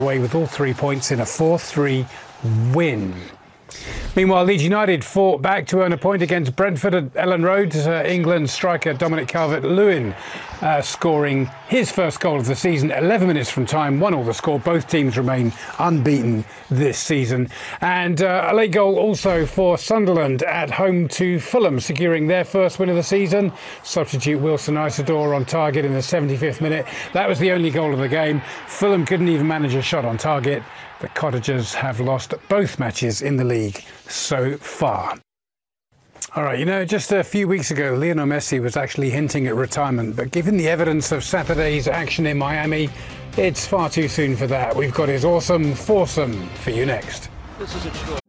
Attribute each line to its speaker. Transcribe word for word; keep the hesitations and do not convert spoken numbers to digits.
Speaker 1: away with all three points in a four three win. Meanwhile, Leeds United fought back to earn a point against Brentford at Ellen Road. Uh, England striker Dominic Calvert-Lewin uh, scoring his first goal of the season, eleven minutes from time, one all the score. Both teams remain unbeaten this season. And uh, a late goal also for Sunderland at home to Fulham, securing their first win of the season. Substitute Wilson Isidore on target in the seventy-fifth minute. That was the only goal of the game. Fulham couldn't even manage a shot on target. The Cottagers have lost both matches in the league so far. All right, you know, just a few weeks ago, Lionel Messi was actually hinting at retirement, but given the evidence of Saturday's action in Miami, it's far too soon for that. We've got his awesome foursome for you next.
Speaker 2: This is a choice.